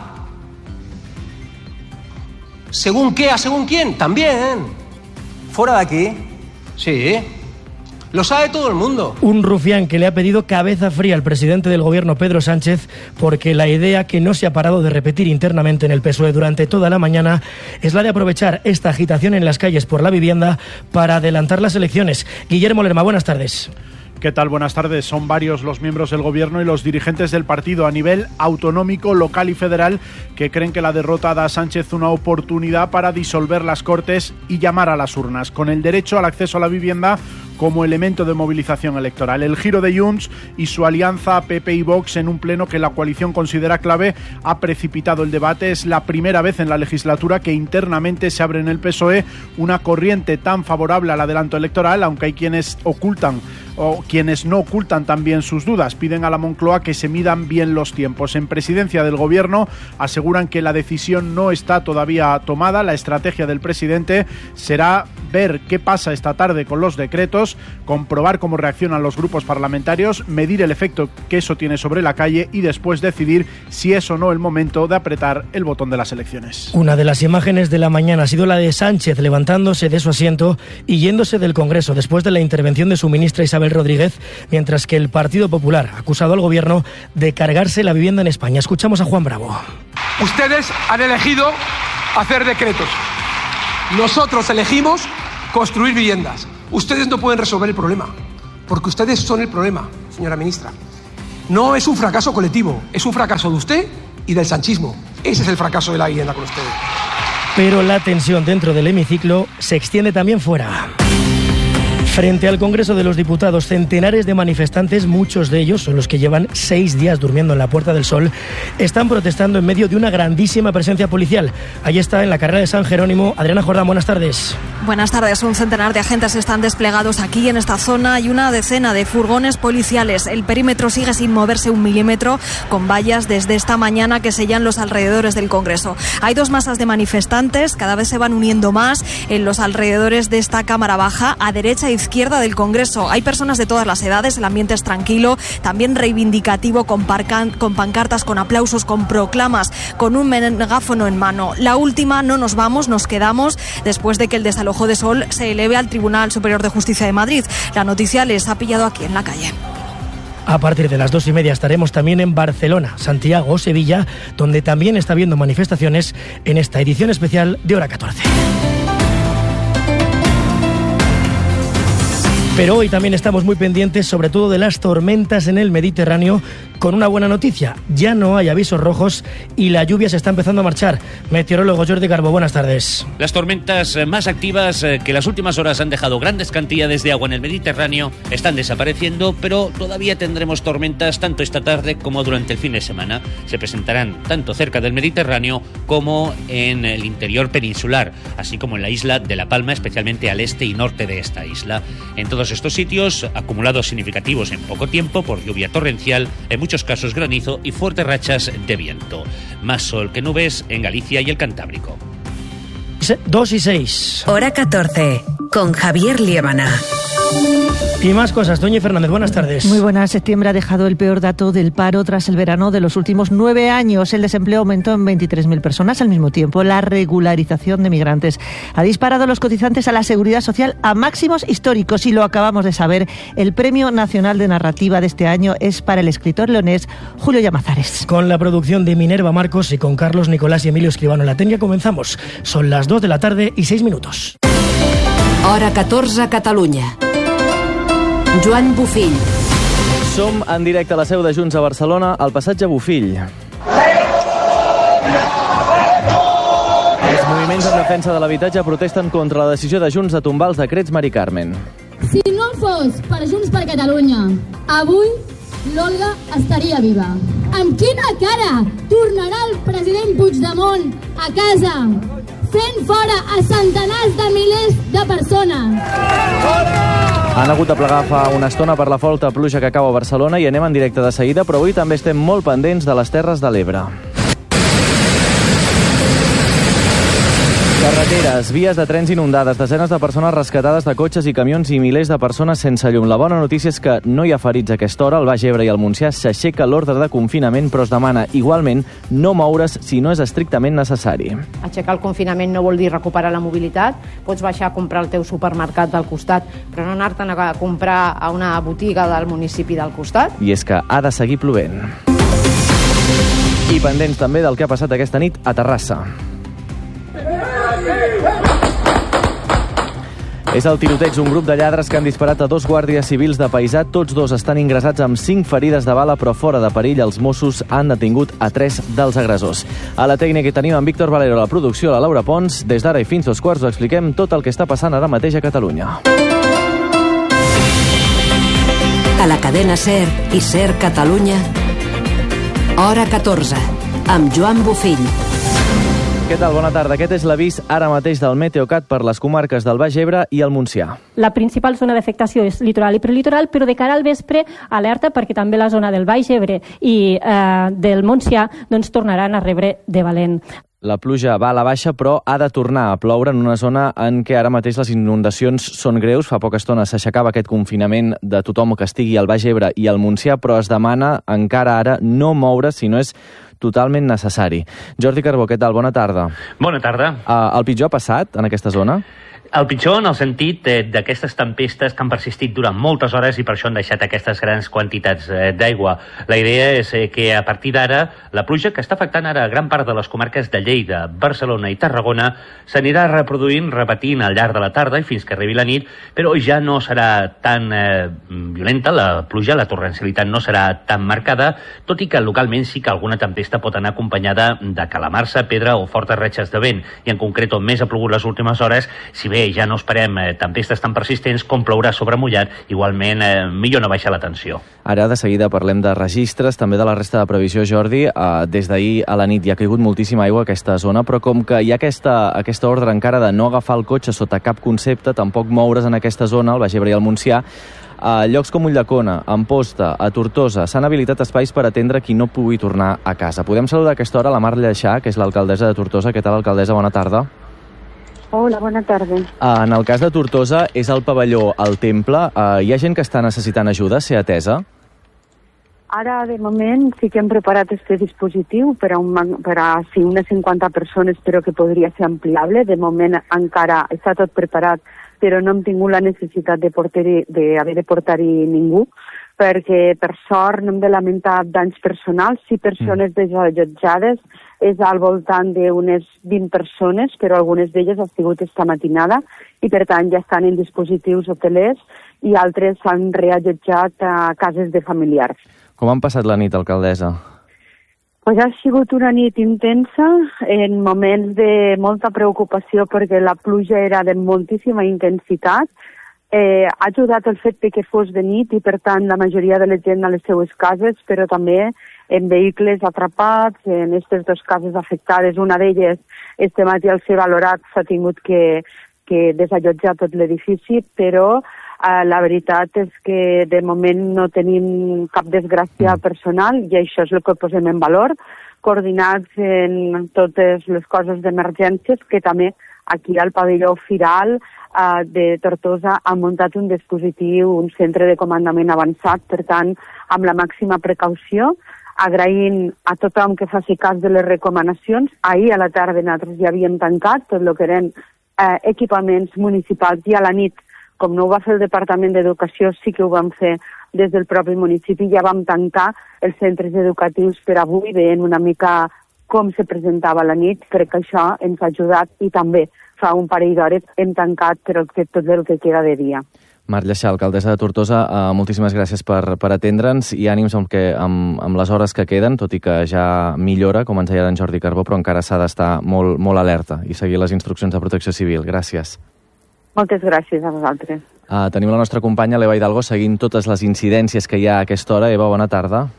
según qué, a según quién, también. Fuera de aquí. Sí. Lo sabe todo el mundo. Un Rufián que le ha pedido cabeza fría al presidente del gobierno, Pedro Sánchez, porque la idea que no se ha parado de repetir internamente en el PSOE durante toda la mañana es la de aprovechar esta agitación en las calles por la vivienda para adelantar las elecciones. Guillermo Lerma, buenas tardes. ¿Qué tal? Buenas tardes. Son varios los miembros del Gobierno y los dirigentes del partido a nivel autonómico, local y federal que creen que la derrota da a Sánchez una oportunidad para disolver las Cortes y llamar a las urnas, con el derecho al acceso a la vivienda como elemento de movilización electoral. El giro de Junts y su alianza PP y Vox en un pleno que la coalición considera clave ha precipitado el debate. Es la primera vez en la legislatura que internamente se abre en el PSOE una corriente tan favorable al adelanto electoral, aunque hay quienes ocultan o quienes no ocultan también sus dudas. Piden a la Moncloa que se midan bien los tiempos. En presidencia del Gobierno aseguran que la decisión no está todavía tomada. La estrategia del presidente será ver qué pasa esta tarde con los decretos, comprobar cómo reaccionan los grupos parlamentarios, medir el efecto que eso tiene sobre la calle y después decidir si es o no el momento de apretar el botón de las elecciones. Una de las imágenes de la mañana ha sido la de Sánchez levantándose de su asiento y yéndose del Congreso después de la intervención de su ministra Isabel Rodríguez, mientras que el Partido Popular ha acusado al Gobierno de cargarse la vivienda en España. Escuchamos a Juan Bravo. Ustedes han elegido hacer decretos. Nosotros elegimos construir viviendas. Ustedes no pueden resolver el problema, porque ustedes son el problema, señora ministra. No es un fracaso colectivo, es un fracaso de usted y del sanchismo. Ese es el fracaso de la vivienda con ustedes. Pero la tensión dentro del hemiciclo se extiende también fuera. Frente al Congreso de los Diputados, centenares de manifestantes, muchos de ellos son los que llevan 6 días durmiendo en la Puerta del Sol, están protestando en medio de una grandísima presencia policial. Ahí está, en la carrera de San Jerónimo. Adriana Jordán, buenas tardes. Buenas tardes. Un centenar de agentes están desplegados aquí en esta zona y una decena de furgones policiales. El perímetro sigue sin moverse un milímetro, con vallas desde esta mañana que sellan los alrededores del Congreso. Hay 2 masas de manifestantes, cada vez se van uniendo más en los alrededores de esta Cámara Baja, a derecha e izquierda del Congreso. Hay personas de todas las edades, el ambiente es tranquilo, también reivindicativo, con pancartas, con aplausos, con proclamas, con un megáfono en mano. La última, no nos vamos, nos quedamos, después de que el desalojo de Sol se eleve al Tribunal Superior de Justicia de Madrid. La noticia les ha pillado aquí en la calle. A partir de las 2:30 estaremos también en Barcelona, Santiago o Sevilla, donde también está habiendo manifestaciones en esta edición especial de Hora 14. Pero hoy también estamos muy pendientes, sobre todo de las tormentas en el Mediterráneo, con una buena noticia. Ya no hay avisos rojos y la lluvia se está empezando a marchar. Meteorólogo Jordi Garbo, buenas tardes. Las tormentas más activas que las últimas horas han dejado grandes cantidades de agua en el Mediterráneo están desapareciendo, pero todavía tendremos tormentas tanto esta tarde como durante el fin de semana. Se presentarán tanto cerca del Mediterráneo como en el interior peninsular, así como en la isla de La Palma, especialmente al este y norte de esta isla. En todos estos sitios, acumulados significativos en poco tiempo por lluvia torrencial, en muchos casos granizo y fuertes rachas de viento. Más sol que nubes en Galicia y el Cantábrico. 2:06. Hora 14, con Javier Liébana. Y más cosas. Doña Fernández, buenas tardes. Muy buenas. Septiembre ha dejado el peor dato del paro tras el verano de los últimos 9 años. El desempleo aumentó en 23.000 personas. Al mismo tiempo, la regularización de migrantes ha disparado a los cotizantes a la Seguridad Social a máximos históricos. Y lo acabamos de saber. El Premio Nacional de Narrativa de este año es para el escritor leonés Julio Llamazares. Con la producción de Minerva Marcos y con Carlos Nicolás y Emilio Escribano en la técnica comenzamos. Son las 2 de la tarde y 6 minutos. Hora 14, Catalunya. Joan Bofill. Som en directe a la seu de Junts a Barcelona, al passatge Bofill. Els moviments en defensa de l'habitatge protesten contra la decisió de Junts de tombar els decrets Mari Carmen. Si no fos per Junts per Catalunya, avui l'Olga estaria viva. Amb quina cara tornarà el president Puigdemont a casa fent fora a centenars de milers de persones? Han hagut de plegar fa una estona per la forta pluja que cau a Barcelona i anem en directe de seguida, però avui també estem molt pendents de les Terres de l'Ebre. Carreteres, vies de trens inundades, desenes de persones rescatades de cotxes i camions i milers de persones sense llum. La bona notícia és que no hi ha ferits a aquesta hora. Al Baix Ebre i al Montsià s'aixeca l'ordre de confinament, però es demana igualment no moure's si no és estrictament necessari. Aixecar el confinament no vol dir recuperar la mobilitat. Pots baixar a comprar el teu supermercat del costat, però no anar-te'n a comprar a una botiga del municipi del costat. I és que ha de seguir plovent. I pendents també del que ha passat aquesta nit a Terrassa. És el tiroteig d'un grup de lladres que han disparat a 2 guàrdies civils de Paisà. Tots 2 estan ingressats amb 5 ferides de bala, però fora de perill. Els Mossos han detingut a 3 dels agressors. A la tècnica hi tenim en Víctor Valero, a la producció, la Laura Pons. Des d'ara i fins 2:15 us expliquem tot el que està passant ara mateix a Catalunya. A la cadena SER i SER Catalunya, hora 14, amb Joan Bofill. Què tal? Bona tarda. Aquest és l'avís ara mateix del Meteocat per les comarques del Baix Ebre i el Montsià. La principal zona d'afectació és litoral i prelitoral, però de cara al vespre alerta perquè també la zona del Baix Ebre i del Montsià doncs, tornaran a rebre de valent. La pluja va a la baixa, però ha de tornar a ploure en una zona en què ara mateix les inundacions són greus. Fa poca estona s'aixecava aquest confinament de tothom que estigui al Baix Ebre i al Montsià, però es demana encara ara no moure si no és totalment necessari. Jordi Carbó, què tal? Bona tarda. Bona tarda. El pitjor ha passat en aquesta zona? El pitjor en el sentit d'aquestes tempestes que han persistit durant moltes hores i per això han deixat aquestes grans quantitats d'aigua. La idea és que a partir d'ara la pluja que està afectant ara gran part de les comarques de Lleida, Barcelona i Tarragona s'anirà reproduint, repetint al llarg de la tarda i fins que arribi la nit, però ja no serà tan violenta la pluja, la torrencialitat no serà tan marcada, tot i que localment sí que alguna tempesta pot anar acompanyada de calamarsa, pedra o fortes ratxes de vent, i en concret on més ha plogut les últimes hores, si bé ja no esperem tempestes tan persistents com plourà sobre mullat, igualment millor no baixar la tensió. Ara de seguida parlem de registres, també de la resta de previsió, Jordi. Des d'ahir a la nit hi ha caigut moltíssima aigua a aquesta zona, però com que hi ha aquesta ordre encara de no agafar el cotxe sota cap concepte, tampoc moure's en aquesta zona, al Baix Ebre i al Montsià, a llocs com Ulldecona, Amposta, a Tortosa, s'han habilitat espais per atendre qui no pugui tornar a casa. Podem saludar a aquesta hora la Mar Lleixà, que és l'alcaldessa de Tortosa. Què tal, alcaldessa? Bona tarda. Hola, bona tarda. En el cas de Tortosa, és el pavelló al Temple. Hi ha gent que està necessitant ajuda, ser atesa? Ara, de moment, sí que hem preparat este dispositiu per a unes 50 persones, però que podria ser ampliable. De moment encara està tot preparat, però no hem tingut la necessitat d'haver de portar-hi ningú, perquè per sort no hem de lamentar danys personals. Sí, persones desallotjades, és al voltant d'unes 20 persones, però algunes d'elles han sigut esta matinada i per tant ja estan en dispositius hotelers i altres s'han reallotjat a cases de familiars. Com han passat la nit, alcaldessa? Pues ha sigut una nit intensa, en moments de molta preocupació perquè la pluja era de moltíssima intensitat. Ha ajudat el fet que fos de nit i per tant la majoria de la gent a les seues cases, però també en vehicles atrapats, en aquestes 2 cases afectades. Una d'elles, este matí al ser valorat, s'ha tingut que desallotjar tot l'edifici, però la veritat és que de moment no tenim cap desgràcia personal i això és el que posem en valor, coordinats en totes les coses d'emergències, que també aquí al pavelló Firal de Tortosa ha muntat un dispositiu, un centre de comandament avançat, per tant, amb la màxima precaució, agraint a tothom que faci cas de les recomanacions. Ahir a la tarda nosaltres ja havíem tancat tot el que eren equipaments municipals i a la nit, com no ho va fer el Departament d'Educació, sí que ho vam fer des del propi municipi, ja vam tancar els centres educatius per avui, veient una mica com se presentava la nit, crec que això ens ha ajudat i també fa un parell d'hores hem tancat tot el que queda de dia. Mar Lleixà, alcaldessa de Tortosa, moltíssimes gràcies per atendre'ns i ànims amb les hores que queden, tot i que ja millora, com ens deia en Jordi Carbó, però encara s'ha d'estar molt, molt alerta i seguir les instruccions de protecció civil. Gràcies. Moltes gràcies a vosaltres. Tenim la nostra companya l'Eva Hidalgo seguint totes les incidències que hi ha a aquesta hora. Eva, bona tarda.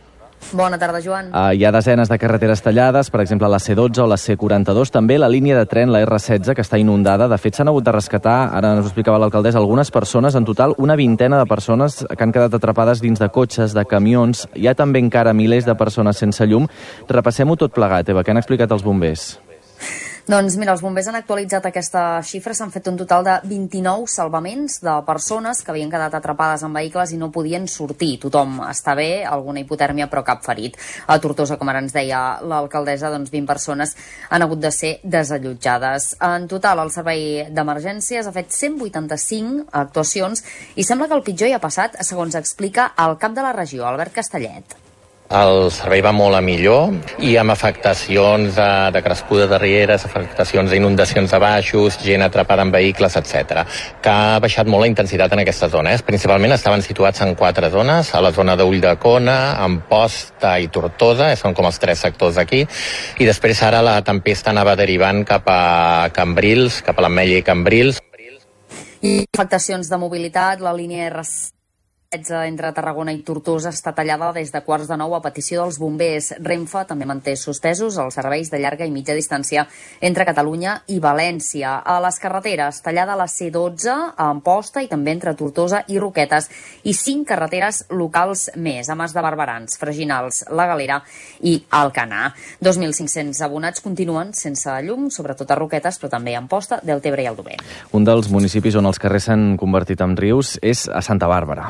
Bona tarda, Joan. Hi ha desenes de carreteres tallades, per exemple la C12 o la C42, també la línia de tren, la R16, que està inundada. De fet, s'han hagut de rescatar, ara ens ho explicava l'alcaldessa, algunes persones, en total una vintena de persones que han quedat atrapades dins de cotxes, de camions. Hi ha també encara milers de persones sense llum. Repassem-ho tot plegat, Eva, què han explicat els bombers? Doncs mira, els bombers han actualitzat aquesta xifra, s'han fet un total de 29 salvaments de persones que havien quedat atrapades en vehicles i no podien sortir. Tothom està bé, alguna hipotèrmia però cap ferit. A Tortosa, com ara ens deia l'alcaldessa, doncs 20 persones han hagut de ser desallotjades. En total, el servei d'emergències ha fet 185 actuacions i sembla que el pitjor ja ha passat, segons explica el cap de la regió, Albert Castellet. El servei va molt a millor i amb afectacions de crescuda de rieres, afectacions d'inundacions de baixos, gent atrapada en vehicles, etc. Que ha baixat molt la intensitat en aquesta zona. Principalment estaven situats en 4 zones, a la zona d'Ulldecona, Amposta i Tortosa, són com els 3 sectors d'aquí, i després ara la tempesta anava derivant cap a Cambrils, cap a l'Ametlla i Cambrils. I afectacions de mobilitat, la línia R16 entre Tarragona i Tortosa està tallada des de 8:45 a petició dels bombers. Renfe també manté suspesos els serveis de llarga i mitja distància entre Catalunya i València. A les carreteres, tallada la C12 a Amposta i també entre Tortosa i Roquetes, i 5 carreteres locals més, a Mas de Barberans, Freginals, La Galera i Alcanar. 2.500 abonats continuen sense llum, sobretot a Roquetes, però també a Amposta, Deltebre i Aldover. Un dels municipis on els carrers s'han convertit en rius és a Santa Bàrbara.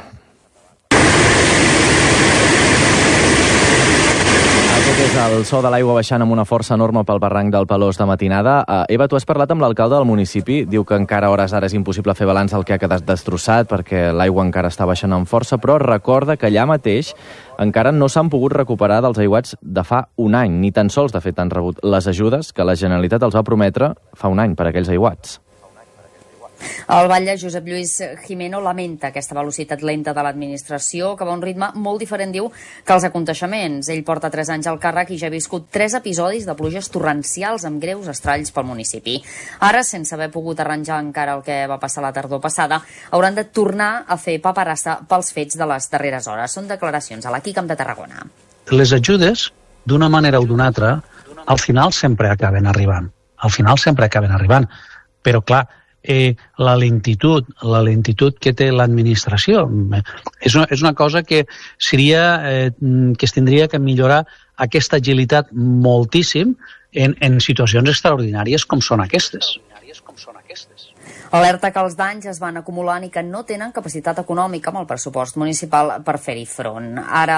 Aquest és el so de l'aigua baixant amb una força enorme pel barranc del Pelós de matinada. Eva, tu has parlat amb l'alcalde del municipi. Diu que encara a hores d'ara és impossible fer balanç del que ha quedat destrossat perquè l'aigua encara està baixant amb força, però recorda que allà mateix encara no s'han pogut recuperar dels aiguats de fa un any. Ni tan sols, de fet, han rebut les ajudes que la Generalitat els va prometre fa un any per aquells aiguats. El batlle Josep Lluís Jimeno lamenta aquesta velocitat lenta de l'administració, que va a un ritme molt diferent, diu, que els aconteixements. Ell porta 3 anys al càrrec i ja ha viscut 3 episodis de pluges torrencials amb greus estralls pel municipi. Ara, sense haver pogut arranjar encara el que va passar la tardor passada, hauran de tornar a fer paperassa pels fets de les darreres hores. Són declaracions a l'Aqui Camp de Tarragona. Les ajudes, d'una manera o d'una altra, al final sempre acaben arribant. Però, clar, la lentitud que té l'administració és una cosa que es tindria que millorar aquesta agilitat moltíssim en situacions extraordinàries com són aquestes. Alerta que els danys es van acumulant i que no tenen capacitat econòmica amb el pressupost municipal per fer-hi front. Ara